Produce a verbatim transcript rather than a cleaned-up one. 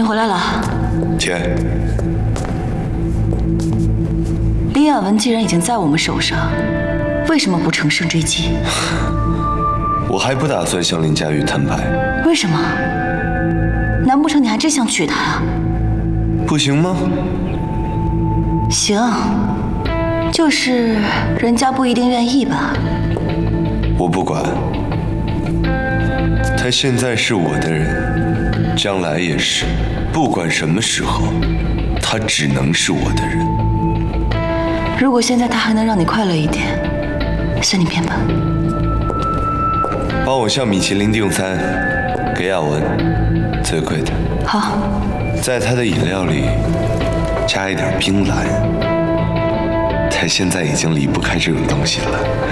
回来了。 天， 李雅文既然已经在我们手上，为什么不乘胜追击？ 我还不打算向林佳玉摊牌。 为什么？难不成你还真想娶她啊？ 不行吗？ 行，就是人家不一定愿意吧。 我不管，他现在是我的人，将来也是，不管什么时候，他只能是我的人。 如果现在他还能让你快乐一点，随你便吧。 帮我向米其林订餐，给雅文，最贵的。 好， 在他的饮料里加一点冰蓝，他现在已经离不开这种东西了。